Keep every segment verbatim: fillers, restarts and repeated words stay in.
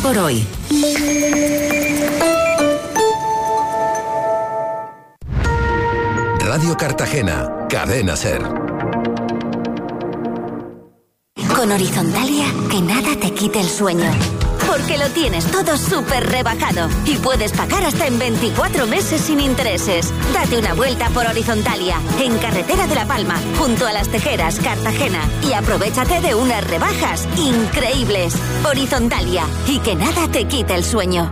por hoy. Radio Cartagena, Cadena Ser. Con Horizontalia, que nada te quite el sueño. Porque lo tienes todo súper rebajado y puedes pagar hasta en veinticuatro meses sin intereses. Date una vuelta por Horizontalia, en Carretera de La Palma, junto a Las Tejeras, Cartagena. Y aprovéchate de unas rebajas increíbles. Horizontalia, y que nada te quite el sueño.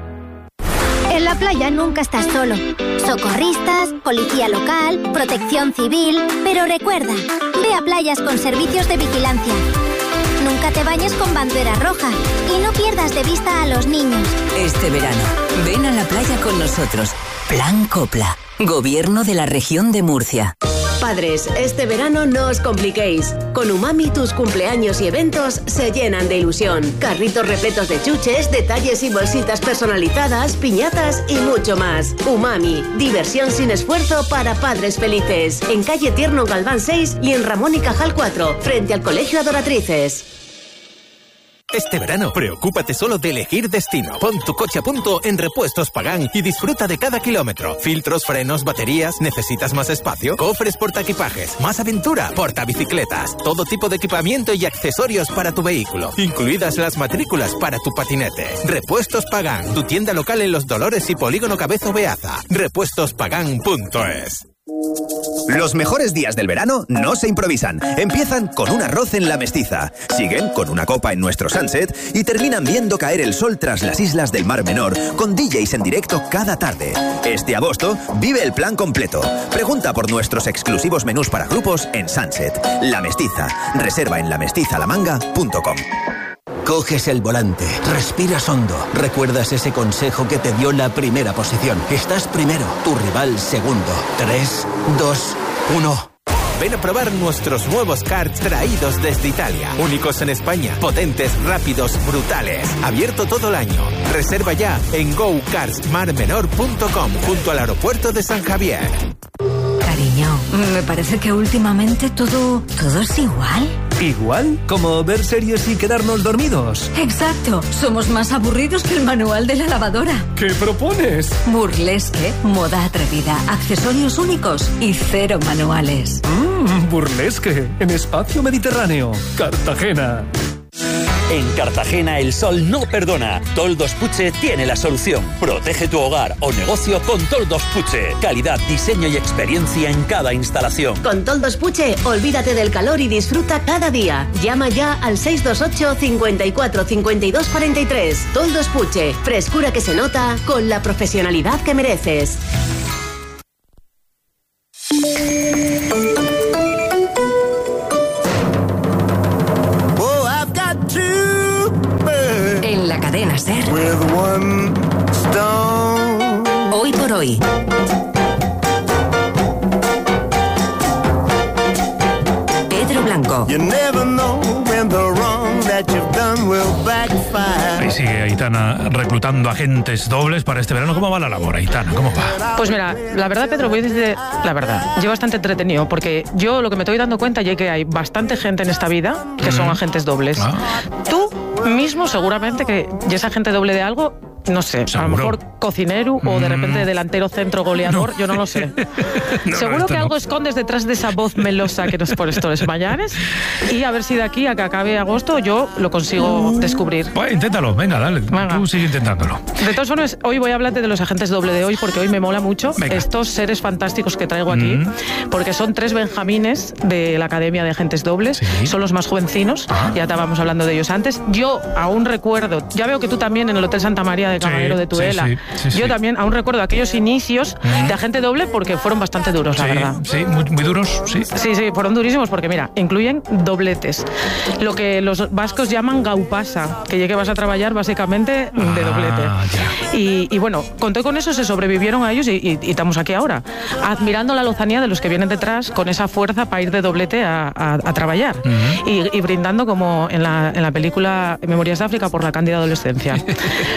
En la playa nunca estás solo. Socorristas, policía local, protección civil. Pero recuerda, ve a playas con servicios de vigilancia. Nunca te bañes con bandera roja y no pierdas de vista a los niños. Este verano, ven a la playa con nosotros. Plan Copla, Gobierno de la Región de Murcia. Padres, este verano no os compliquéis. Con Umami tus cumpleaños y eventos se llenan de ilusión. Carritos repletos de chuches, detalles y bolsitas personalizadas, piñatas y mucho más. Umami, diversión sin esfuerzo para padres felices. En calle Tierno Galván seis y en Ramón y Cajal cuatro, frente al Colegio Adoratrices. Este verano, preocúpate solo de elegir destino. Pon tu coche a punto en Repuestos Pagán y disfruta de cada kilómetro. Filtros, frenos, baterías. ¿Necesitas más espacio? Cofres portaequipajes, más aventura, portabicicletas. Todo tipo de equipamiento y accesorios para tu vehículo, incluidas las matrículas para tu patinete. Repuestos Pagán, tu tienda local en Los Dolores y Polígono Cabezo Beaza. repuestos pagán punto es. Los mejores días del verano no se improvisan. Empiezan con un arroz en La Mestiza, siguen con una copa en nuestro Sunset y terminan viendo caer el sol tras las islas del Mar Menor con D Js en directo cada tarde. Este agosto vive el plan completo. Pregunta por nuestros exclusivos menús para grupos en Sunset. La Mestiza. Reserva en la mestiza la manga punto com. Coges el volante, respiras hondo, recuerdas ese consejo que te dio la primera posición. Estás primero, tu rival segundo. Tres, dos, uno. Ven a probar nuestros nuevos karts traídos desde Italia. Únicos en España, potentes, rápidos, brutales. Abierto todo el año. Reserva ya en go karts mar menor punto com, junto al aeropuerto de San Javier. Cariño, me parece que últimamente todo, todo es igual. ¿Igual? ¿Como ver series y quedarnos dormidos? Exacto, somos más aburridos que el manual de la lavadora. ¿Qué propones? Burlesque, moda atrevida, accesorios únicos y cero manuales. Mmm, burlesque, en Espacio Mediterráneo, Cartagena. En Cartagena el sol no perdona. Toldos Puche tiene la solución. Protege tu hogar o negocio con Toldos Puche. Calidad, diseño y experiencia en cada instalación. Con Toldos Puche, olvídate del calor y disfruta cada día. Llama ya al seis dos ocho, cinco cuatro, cinco dos cuatro tres. Toldos Puche, frescura que se nota con la profesionalidad que mereces. En la cadena SER. Hoy por hoy. Pedro Blanco. Ahí sigue Aitana reclutando agentes dobles para este verano. ¿Cómo va la labor, Aitana? ¿Cómo va? Pues mira, la verdad, Pedro, voy a decir la verdad. Llevo bastante entretenido porque yo lo que me estoy dando cuenta ya que hay bastante gente en esta vida que son agentes dobles. Ah. Tú mismo seguramente que ya es agente doble de algo, no sé, ¿seguro? A lo mejor cocinero mm. o de repente delantero centro goleador, no. Yo no lo sé. no, Seguro no, que no. algo escondes detrás de esa voz melosa que nos pones todos los mañanes y a ver si de aquí a que acabe agosto yo lo consigo descubrir. Pues inténtalo, venga, dale, venga. Tú sigue intentándolo. De todas formas, hoy voy a hablarte de los agentes doble de hoy porque hoy me mola mucho venga. Estos seres fantásticos que traigo aquí, mm. porque son tres benjamines de la Academia de Agentes Dobles, sí. Son los más jovencinos, ah. ya estábamos hablando de ellos antes. Yo aún recuerdo, ya veo que tú también en el Hotel Santa María de Camarero sí, de Tudela, sí, sí, sí, yo sí. también aún recuerdo aquellos inicios mm. de agente doble porque fueron bastante duros, sí, la verdad. Sí, muy, muy duros, sí. Sí, sí, fueron durísimos porque mira, incluyen dobletes. Lo que los vascos llaman gaupasa, que ya que vas a trabajar básicamente ah, de doblete. Y, y bueno, conté con eso, se sobrevivieron a ellos y, y, y estamos aquí ahora, admirando la lozanía de los que vienen detrás con esa fuerza para ir de doblete a, a, a trabajar uh-huh. y, y brindando como en la, en la película Memorias de África por la cándida adolescencia. Pero bueno,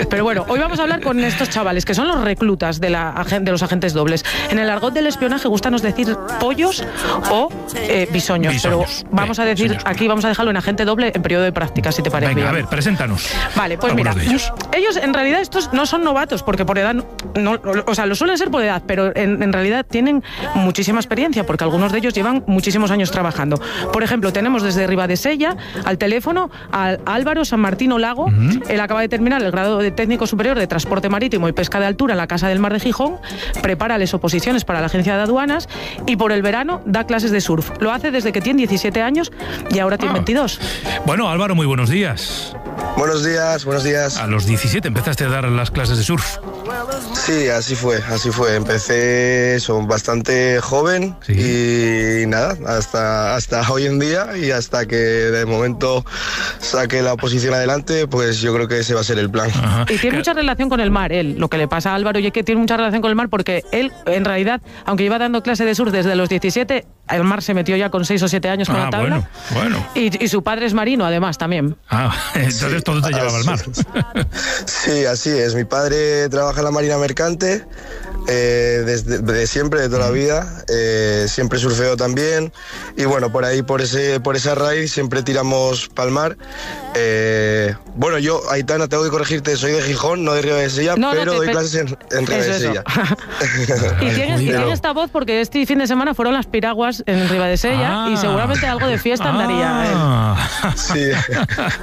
Bueno, hoy vamos a hablar con estos chavales, que son los reclutas de, la, de los agentes dobles. En el argot del espionaje gustanos decir pollos o eh, bisoños, bisoños, pero vamos a decir, bisoños. Aquí vamos a dejarlo en agente doble en periodo de práctica, si te parece Venga, bien. a ver, preséntanos. Vale, pues mira, ellos. ellos en realidad estos no son novatos, porque por edad, no, o sea, lo suelen ser por edad, pero en, en realidad tienen muchísima experiencia, porque algunos de ellos llevan muchísimos años trabajando. Por ejemplo, tenemos desde Ribadesella al teléfono a Álvaro San Martino Lago. Uh-huh. Él acaba de terminar el grado de técnico superior de transporte marítimo y pesca de altura en la Casa del Mar de Gijón, prepara las oposiciones para la agencia de aduanas y por el verano da clases de surf. Lo hace desde que tiene diecisiete años y ahora tiene ah. veintidós. Bueno, Álvaro, muy buenos días. Buenos días, buenos días. A los diecisiete empezaste a dar las clases de surf. Sí, así fue, así fue. Empecé son bastante joven sí. y nada, hasta, hasta hoy en día y hasta que de momento saque la oposición adelante, pues yo creo que ese va a ser el plan. Ajá. Y tiene mucha relación con el mar, él. Lo que le pasa a Álvaro y es que tiene mucha relación con el mar porque él, en realidad, aunque iba dando clase de surf desde los diecisiete, el mar se metió ya con seis o siete años con ah, la tabla. Bueno, bueno. Y, y su padre es marino, además, también. Ah, entonces sí, todo te llevaba al mar. Sí, así es. Mi padre trabaja en la Marina Mercante eh, desde de siempre, de toda la vida. Eh, siempre surfeo también. Y bueno, por ahí, por ese por esa raíz, siempre tiramos pa'l mar. Eh, bueno, yo, Aitana, tengo que corregirte, soy de Gijón, no de Ribadesella, no, pero no te, doy pe... clases en, en Ribadesella. y tienes, y tienes esta voz porque este fin de semana fueron las piraguas en Ribadesella ah. y seguramente algo de fiesta andaría. Ah. Eh. Sí.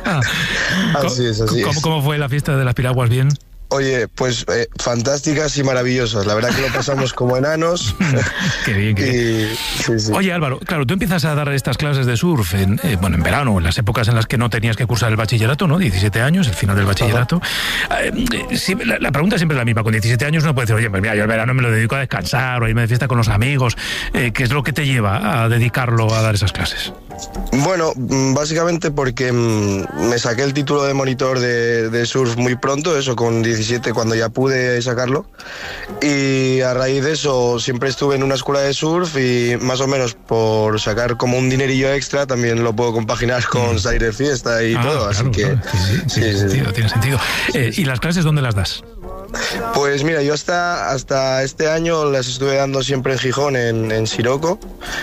Así es, así ¿Cómo, es. ¿Cómo fue la fiesta de las piraguas? ¿Bien? Oye, pues eh, fantásticas y maravillosas. La verdad que lo pasamos como enanos. Qué bien, qué bien. Y, sí, sí. Oye, Álvaro, claro, tú empiezas a dar estas clases de surf en, eh, bueno, en verano, en las épocas en las que no tenías que cursar el bachillerato, ¿no? diecisiete años, el final del bachillerato. Eh, sí, la, la pregunta siempre es la misma. Con diecisiete años uno puede decir, oye, pues mira, yo el verano me lo dedico a descansar o a irme de fiesta con los amigos. Eh, ¿Qué es lo que te lleva a dedicarlo a dar esas clases? Bueno, básicamente porque me saqué el título de monitor de, de surf muy pronto, eso con diecisiete, cuando ya pude sacarlo, y a raíz de eso siempre estuve en una escuela de surf y más o menos por sacar como un dinerillo extra también lo puedo compaginar con salir de fiesta y ah, todo, claro, así que... Claro. Sí, sí, sí, tiene sí, sentido, sí. tiene sentido. Eh, ¿Y las clases dónde las das? Pues mira, yo hasta, hasta este año las estuve dando siempre en Gijón, en, en Siroco,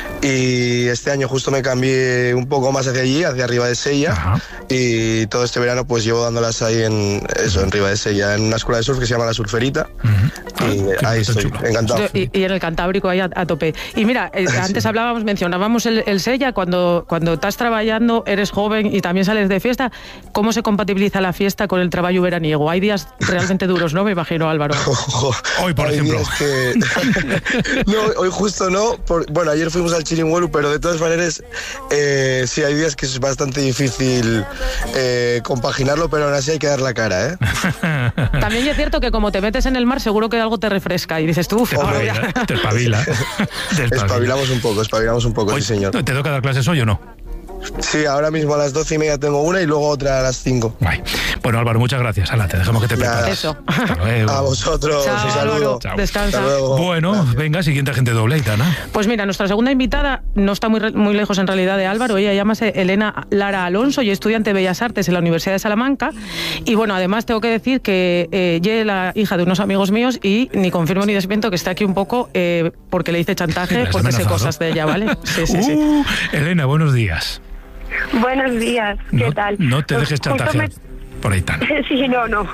y este año justo me cambié un poco más hacia allí, hacia Ribadesella, Ajá. y todo este verano pues llevo dándolas ahí en eso, en Ribadesella, en una escuela de surf que se llama La Surferita, uh-huh. y ah, ahí estoy, chulo. Encantado. Y, y en el Cantábrico ahí a, a tope. Y mira, eh, antes sí. hablábamos, mencionábamos el, el Sella, cuando, cuando estás trabajando, eres joven y también sales de fiesta, ¿cómo se compatibiliza la fiesta con el trabajo veraniego? Hay días realmente duros, ¿no? Me imagino, Álvaro. Hoy, por hay ejemplo. Que... no, hoy justo no. Por... Bueno, ayer fuimos al Chiringuelu, pero de todas maneras, eh, sí, hay días que es bastante difícil eh, compaginarlo, pero aún así hay que dar la cara, ¿eh? También es cierto que como te metes en el mar, seguro que algo te refresca y dices tú, te espabila. Te espabila. Espabilamos un poco, espabilamos un poco, hoy, sí, señor. ¿Te toca dar clases hoy o no? Sí, ahora mismo a las doce y media tengo una y luego otra a las cinco. Guay. Bueno, Álvaro, muchas gracias. Ala, te dejamos que te prepares. Eso. Hasta luego. A vosotros. Chao, un saludo. Chao. Descansa. Bueno, gracias. Venga, siguiente agente doble, Aitana. Pues mira, nuestra segunda invitada no está muy, muy lejos en realidad de Álvaro. Ella llámase Elena Lara Alonso y es estudiante de Bellas Artes en la Universidad de Salamanca. Y bueno, además tengo que decir que eh, ella es la hija de unos amigos míos y ni confirmo ni desmiento que está aquí un poco eh, porque le hice chantaje, porque sé cosas de ella, ¿vale? Sí, sí, uh, sí. Elena, buenos días. Buenos días, ¿qué no, tal? No te dejes chantajear me... por Aitana. Sí, no, no.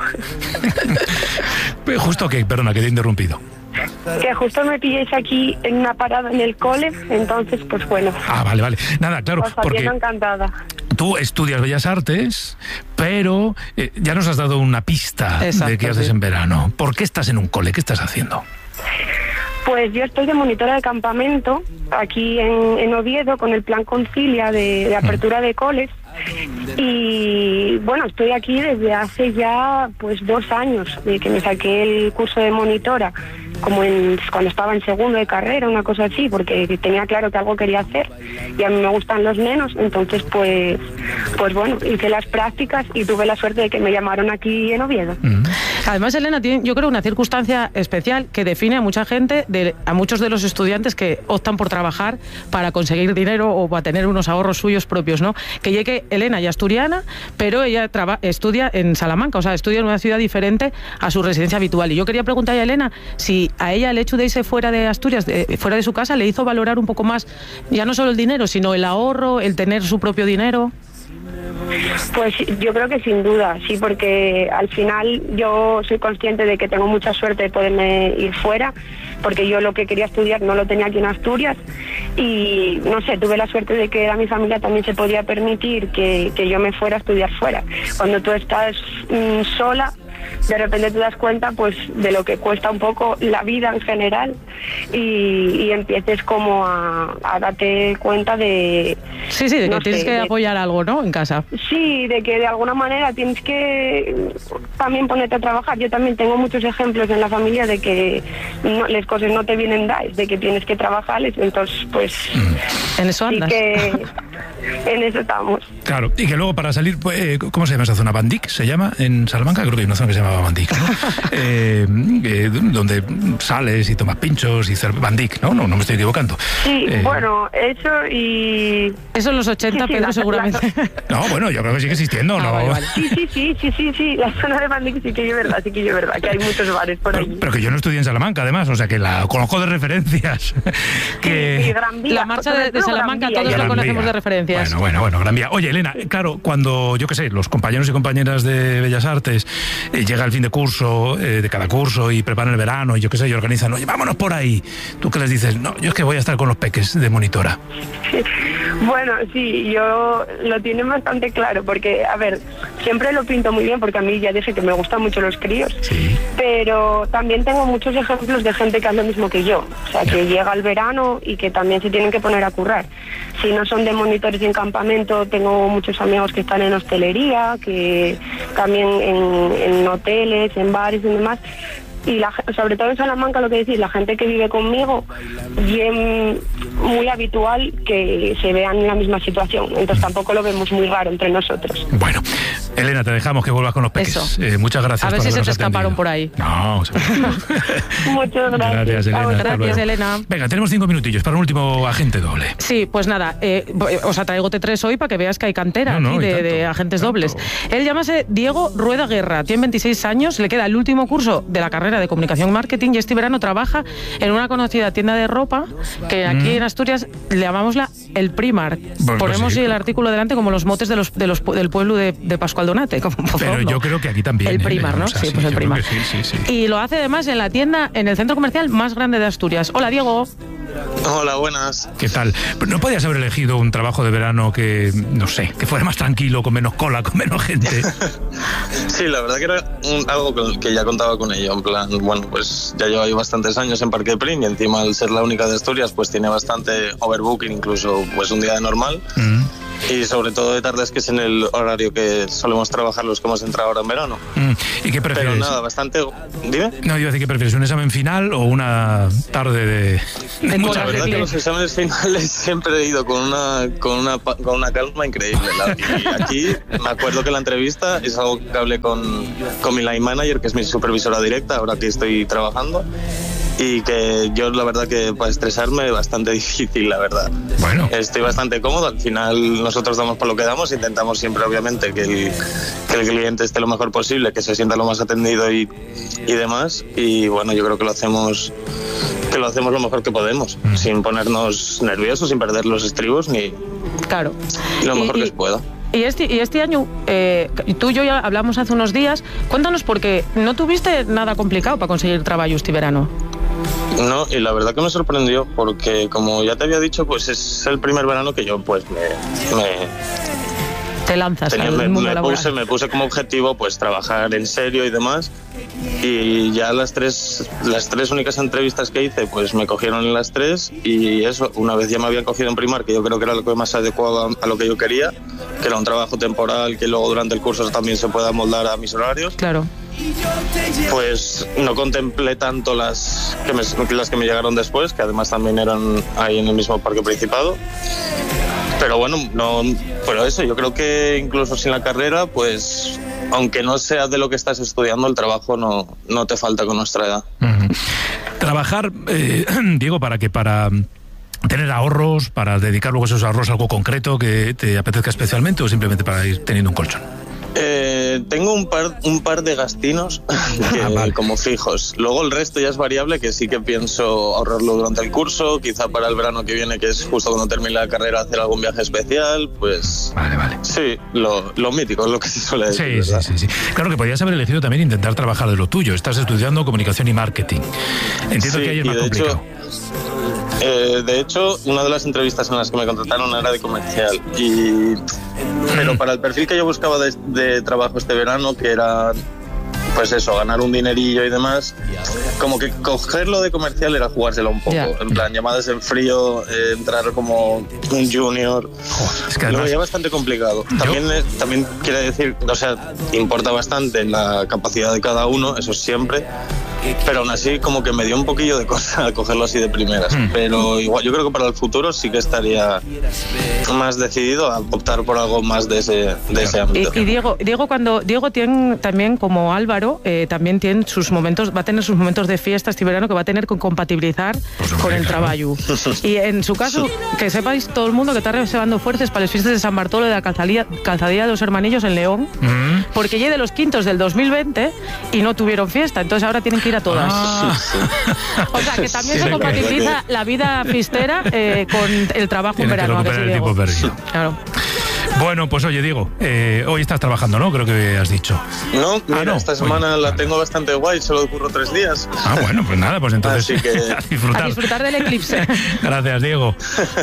Justo que, perdona, que te he interrumpido. Que justo me pilléis aquí en una parada en el cole, entonces, pues bueno. Ah, vale, vale. Nada, claro, pues porque encantada. Tú estudias Bellas Artes, pero eh, ya nos has dado una pista Exacto, de qué haces sí. en verano. ¿Por qué estás en un cole? ¿Qué estás haciendo? Pues yo estoy de monitora de campamento aquí en, en Oviedo con el plan Concilia de, de apertura de coles y bueno, estoy aquí desde hace ya pues dos años de que me saqué el curso de monitora como en, cuando estaba en segundo de carrera, una cosa así, porque tenía claro que algo quería hacer y a mí me gustan los nenos, entonces pues pues bueno, hice las prácticas y tuve la suerte de que me llamaron aquí en Oviedo. Mm. Además, Elena, tiene, yo creo, una circunstancia especial que define a mucha gente, de, a muchos de los estudiantes que optan por trabajar para conseguir dinero o para tener unos ahorros suyos propios, ¿no? Que llegue Elena ya asturiana, pero ella traba, estudia en Salamanca, o sea, estudia en una ciudad diferente a su residencia habitual. Y yo quería preguntarle a Elena si a ella el hecho de irse fuera de Asturias, de, fuera de su casa, le hizo valorar un poco más, ya no solo el dinero, sino el ahorro, el tener su propio dinero. Pues yo creo que sin duda, sí, porque al final yo soy consciente de que tengo mucha suerte de poderme ir fuera, porque yo lo que quería estudiar no lo tenía aquí en Asturias y no sé, tuve la suerte de que a mi familia también se podía permitir que, que yo me fuera a estudiar fuera. Cuando tú estás mmm, sola, de repente te das cuenta pues de lo que cuesta un poco la vida en general y, y empieces como a, a darte cuenta de... Sí, sí, de que no tienes sé, que de, apoyar algo, ¿no? En casa. Sí, de que de alguna manera tienes que también ponerte a trabajar. Yo también tengo muchos ejemplos en la familia de que no, las cosas no te vienen dadas, de que tienes que trabajarles, entonces pues... En eso andas. Sí que en eso estamos. Claro, y que luego para salir, pues, eh, ¿cómo se llama esa zona? ¿Bandic se llama en Salamanca? Creo que hay una zona que se llama Bandic, ¿no? eh, eh, donde sales y tomas pinchos y cerveza. Bandic, ¿no? No, no me estoy equivocando. Sí, eh, bueno, eso y... Eso en los ochenta, sí, sí, Pedro, la, seguramente. La... No, bueno, yo creo que sigue existiendo, ¿no? Ah, vale, vale. Sí, sí, sí, sí, sí, sí, la zona de Bandic sí que es verdad, sí que es verdad, que hay muchos bares por pero, allí. Pero que yo no estudié en Salamanca, además, o sea, que la conozco de referencias. que... Sí, sí, Gran Vía. La marcha de, de Salamanca todos la conocemos de referencias. Bueno, bueno, bueno, Gran Vía. Oye, Elena, claro, cuando, yo qué sé, los compañeros y compañeras de Bellas Artes eh, llega el fin de curso, eh, de cada curso, y preparan el verano, y yo qué sé, y organizan, oye, vámonos por ahí. ¿Tú qué les dices? No, yo es que voy a estar con los peques de monitora. Bueno, sí, yo lo tienen bastante claro, porque, a ver, siempre lo pinto muy bien, porque a mí ya dije que me gustan mucho los críos, sí. Pero también tengo muchos ejemplos de gente que hace lo mismo que yo, o sea, que llega el verano y que también se tienen que poner a currar. Si no son de monitores en campamento, tengo muchos amigos que están en hostelería, que también en, en hoteles, en bares y demás. Y la, sobre todo en Salamanca, lo que decís, la gente que vive conmigo, y es muy habitual que se vean en la misma situación, entonces tampoco lo vemos muy raro entre nosotros. Bueno, Elena, te dejamos que vuelvas con los peques. Eh, muchas gracias. A ver por si se te atendido. escaparon por ahí. No, muchas gracias. Gracias, Elena. Gracias, Elena. Venga, tenemos cinco minutillos para un último agente doble. Sí, pues nada, eh, os traigo T tres hoy para que veas que hay cantera no, no, aquí de, de agentes tanto. dobles. Él llámase Diego Rueda Guerra, tiene veintiséis años, le queda el último curso de la carrera de comunicación y marketing y este verano trabaja en una conocida tienda de ropa que aquí mm. en Asturias le llamamos la el Primark. Pues ponemos sí. el artículo delante como los motes de los, de los del pueblo de, de Pascual Donate. Como, por Pero favor, yo no. creo que aquí también. El Primark, ¿no? O sea, sí, sí, pues el Primark. Sí, sí, sí. Y lo hace además en la tienda, en el centro comercial más grande de Asturias. Hola, Diego. Hola, buenas. ¿Qué tal? ¿No podías haber elegido un trabajo de verano que, no sé, que fuera más tranquilo, con menos cola, con menos gente? Sí, la verdad que era un, algo con, que ya contaba con ello. En plan, bueno, pues ya llevo bastantes años en Parque Prin y encima al ser la única de Asturias, pues tiene bastante overbooking, incluso pues un día de normal. Mm. Y sobre todo de tardes, que es en el horario que solemos trabajar los que hemos entrado ahora en verano. Mm. ¿Y qué prefieres? Pero nada, bastante... ¿Dime? No, iba a decir, ¿qué prefieres? ¿Un examen final o una tarde de, de mucha La verdad que los exámenes finales siempre he ido con una, con una, con una calma increíble. La, y aquí me acuerdo que la entrevista es algo que hablé con, con mi line manager, que es mi supervisora directa, ahora que estoy trabajando. Y que yo la verdad que para estresarme bastante difícil, la verdad. Bueno. Estoy bastante cómodo, al final nosotros damos por lo que damos, intentamos siempre obviamente que el, que el cliente esté lo mejor posible, que se sienta lo más atendido y, y demás, y bueno, yo creo que lo hacemos que lo hacemos lo mejor que podemos, mm. sin ponernos nerviosos, sin perder los estribos, ni claro. lo mejor y, que se pueda. Y este, y este año, eh, tú y yo ya hablamos hace unos días, cuéntanos, porque no tuviste nada complicado para conseguir trabajo este verano. No, y la verdad que me sorprendió, porque como ya te había dicho, pues es el primer verano que yo pues me... me te lanzas tenía, al me, mundo me laboral. puse, me puse como objetivo pues trabajar en serio y demás, y ya las tres las tres únicas entrevistas que hice pues me cogieron en las tres, y eso, una vez ya me habían cogido en Primark, que yo creo que era lo que más adecuado a, a lo que yo quería, que era un trabajo temporal que luego durante el curso también se pueda moldar a mis horarios. Claro. Pues no contemplé tanto las que, me, las que me llegaron después, que además también eran ahí en el mismo Parque Principado. Pero bueno, no, pero eso, yo creo que incluso sin la carrera, pues aunque no sea de lo que estás estudiando, el trabajo no, no te falta con nuestra edad. Uh-huh. Trabajar, eh, Diego, ¿para qué? Para tener ahorros, para dedicar luego esos ahorros a algo concreto que te apetezca especialmente, o simplemente para ir teniendo un colchón. Eh, tengo un par, un par de gastinos que, ah, vale. como fijos. Luego el resto ya es variable, que sí que pienso ahorrarlo durante el curso, quizá para el verano que viene, que es justo cuando termine la carrera, hacer algún viaje especial, pues... Vale, vale. Sí, lo, lo mítico, es lo que se suele decir. Sí, sí, sí, sí. Claro que podrías haber elegido también intentar trabajar de lo tuyo. Estás estudiando comunicación y marketing. Entiendo sí, que ahí es más complicado. Hecho, eh, de hecho, una de las entrevistas en las que me contrataron era de comercial y... Pero para el perfil que yo buscaba de, de trabajo este verano, que era, pues eso, ganar un dinerillo y demás, como que cogerlo de comercial era jugárselo un poco. Yeah. En plan, llamadas en frío, eh, entrar como un junior. Oh, es que además... Lo veía bastante complicado. También, eh, también quiere decir, o sea, importa bastante la capacidad de cada uno, eso siempre. Pero aún así como que me dio un poquillo de cosa cogerlo así de primeras. Mm. Pero igual yo creo que para el futuro sí que estaría más decidido a optar por algo más de ese, de ese ámbito. Y, y Diego, Diego cuando Diego tiene también, como Álvaro, eh, también tiene sus momentos, va a tener sus momentos de fiesta este verano que va a tener que compatibilizar pues con el trabajo. Y en su caso, que sepáis todo el mundo que está reservando fuerzas para las fiestas de San Bartolo de la calzadía, calzadía de los Hermanillos en León, mm. porque ya de los quintos del dos mil veinte y no tuvieron fiesta, entonces ahora tienen que ir a todas. Ah. O sea, que también sí, se compatibiliza la vida fiestera eh, con el trabajo en verano. Que recuperar el tiempo perdido. Claro. Bueno, pues oye, Diego, eh, hoy estás trabajando, ¿no? Creo que has dicho. No, mira, ah, no. esta semana oye, la tengo bastante guay, solo curro tres días. Ah, bueno, pues nada, pues entonces que... a disfrutar. A disfrutar del eclipse. Gracias, Diego.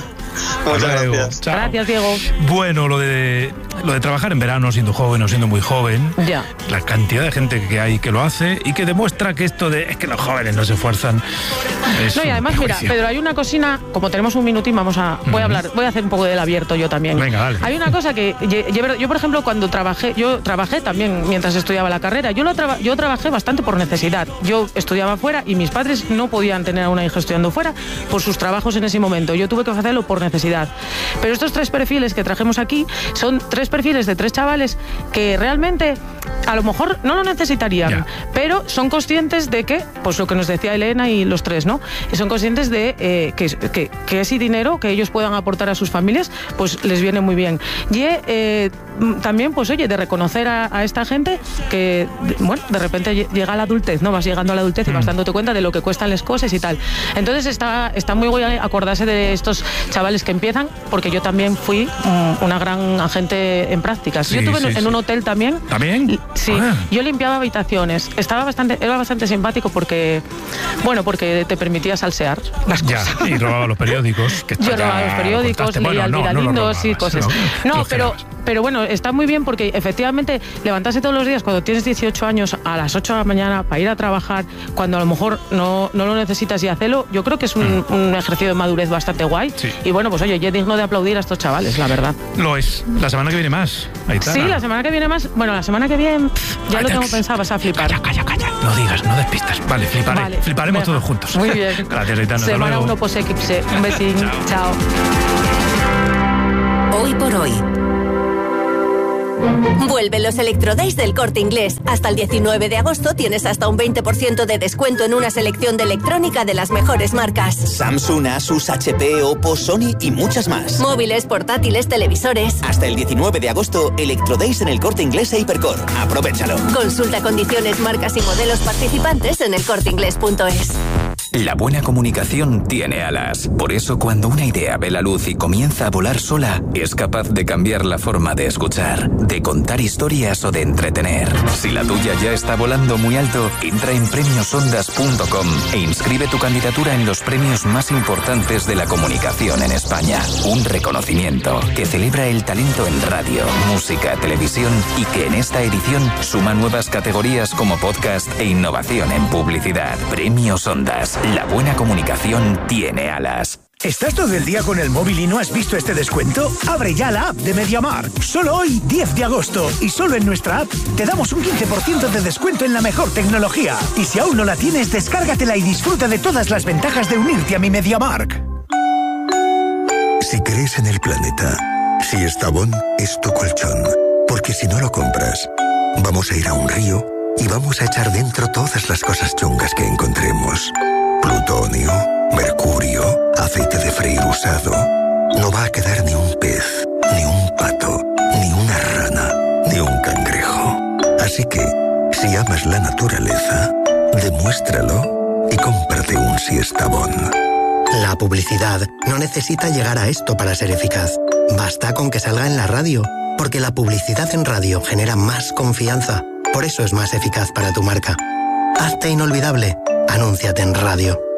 Muchas gracias. Chao. Gracias, Diego. Bueno, lo de lo de trabajar en verano, siendo joven o siendo muy joven, ya. La cantidad de gente que hay que lo hace y que demuestra que esto de es que los jóvenes no se esfuerzan. No, y además, mira, Pedro, hay una cocina, como tenemos un minutín, vamos a, voy uh-huh. a hablar, voy a hacer un poco del abierto yo también. Venga, dale. Hay una cosa que yo, yo, por ejemplo, cuando trabajé, yo trabajé también mientras estudiaba la carrera, yo, lo traba, yo trabajé bastante por necesidad. Yo estudiaba fuera y mis padres no podían tener a una hija estudiando fuera por sus trabajos en ese momento. Yo tuve que hacerlo por necesidad. Pero estos tres perfiles que trajimos aquí son tres perfiles de tres chavales que realmente a lo mejor no lo necesitarían, yeah. pero son conscientes de que, pues lo que nos decía Elena y los tres, ¿no? Y son conscientes de eh, que, que, que ese dinero que ellos puedan aportar a sus familias, pues les viene muy bien. Y eh, también, pues oye, de reconocer a, a esta gente que, bueno, de repente llega a la adultez, ¿no? Vas llegando a la adultez y vas dándote cuenta de lo que cuestan las cosas y tal. Entonces está, está muy guay acordarse de estos chavales que empiezan, porque yo también fui um, una gran agente en prácticas. Sí, yo estuve sí, en, sí. en un hotel también. ¿También? Sí, ah. yo limpiaba habitaciones. Estaba bastante, era bastante simpático porque, bueno, porque te permitía salsear las ya, cosas. Y robaba los periódicos. Que yo robaba los periódicos, leía bueno, Alvira no, Lindos no y cosas. No, no pero, pero bueno, está muy bien porque efectivamente levantarse todos los días cuando tienes dieciocho años a las ocho de la mañana para ir a trabajar, cuando a lo mejor no, no lo necesitas y hacerlo, yo creo que es un, mm. un ejercicio de madurez bastante guay. Sí. Y bueno, pues oye, ya es digno de aplaudir a estos chavales, la verdad. Lo es. La semana que viene más. Aitana. Sí, la semana que viene más. Bueno, la semana que viene pff, ya Ay, lo tengo pensado, vas a flipar. Calla, calla, calla. No digas, no despistas. Vale, fliparé. Vale, fliparemos venga. Todos juntos. Muy bien. Gracias, Aitana. Semana uno post eclipse. Un besín. Chao. Chao. Hoy por hoy. Vuelven los Electrodays del Corte Inglés. Hasta el diecinueve de agosto tienes hasta un veinte por ciento de descuento en una selección de electrónica de las mejores marcas. Samsung, Asus, H P, Oppo, Sony y muchas más. Móviles, portátiles, televisores. Hasta el diecinueve de agosto, Electrodays en el Corte Inglés e Hipercor. Aprovéchalo. Consulta condiciones, marcas y modelos participantes en el corte inglés punto es. La buena comunicación tiene alas. Por eso, cuando una idea ve la luz y comienza a volar sola, es capaz de cambiar la forma de escuchar, de contar historias o de entretener. Si la tuya ya está volando muy alto, entra en premios ondas punto com e inscribe tu candidatura en los premios más importantes de la comunicación en España. Un reconocimiento que celebra el talento en radio, música, televisión y que en esta edición suma nuevas categorías como podcast e innovación en publicidad. Premios Ondas. La buena comunicación tiene alas. ¿Estás todo el día con el móvil y no has visto este descuento? Abre ya la app de MediaMarkt. Solo hoy, diez de agosto, y solo en nuestra app, te damos un quince por ciento de descuento en la mejor tecnología. Y si aún no la tienes, descárgatela y disfruta de todas las ventajas de unirte a mi MediaMarkt. Si crees en el planeta, si Estavón es tu colchón, porque si no lo compras, Vamos a ir a un río y vamos a echar dentro todas las cosas chungas que encontremos. Plutonio, mercurio, aceite de freír usado. No va a quedar ni un pez, ni un pato, ni una rana, ni un cangrejo. Así que, si amas la naturaleza, demuéstralo y cómprate un Siestabón. La publicidad no necesita llegar a esto para ser eficaz. Basta con que salga en la radio, porque la publicidad en radio genera más confianza. Por eso es más eficaz para tu marca. Hazte inolvidable. Anúnciate en radio.